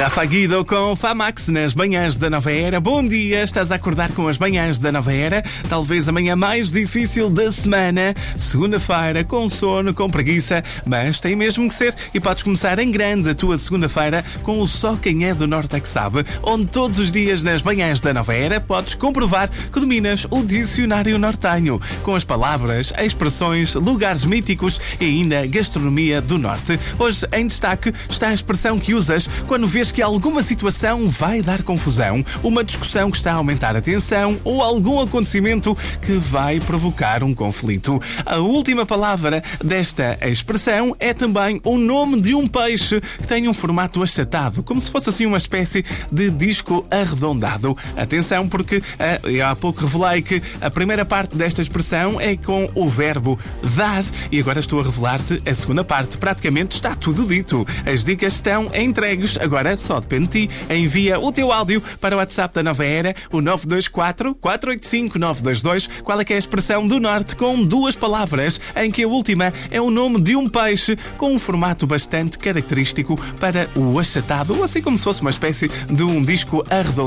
Rafa Guido com Famax nas manhãs da Nova Era. Bom dia, estás a acordar com as manhãs da Nova Era? Talvez a manhã mais difícil da semana. Segunda-feira, com sono, com preguiça, mas tem mesmo que ser. E podes começar em grande a tua segunda-feira com o Só Quem É do Norte é que Sabe, onde todos os dias nas manhãs da Nova Era podes comprovar que dominas o dicionário nortenho, com as palavras, expressões, lugares míticos e ainda gastronomia do Norte. Hoje em destaque está a expressão que usas quando vês que alguma situação vai dar confusão, uma discussão que está a aumentar a tensão ou algum acontecimento que vai provocar um conflito. A última palavra desta expressão é também o nome de um peixe que tem um formato achatado, como se fosse assim uma espécie de disco arredondado. Atenção, porque eu há pouco revelei que a primeira parte desta expressão é com o verbo dar e agora estou a revelar-te a segunda parte. Praticamente está tudo dito. As dicas estão entregues. Agora só depende de ti. Envia o teu áudio para o WhatsApp da Nova Era, o 924-485-922. Qual é que é a expressão do Norte com duas palavras, em que a última é o nome de um peixe com um formato bastante característico para o achatado, ou assim como se fosse uma espécie de um disco arredondado.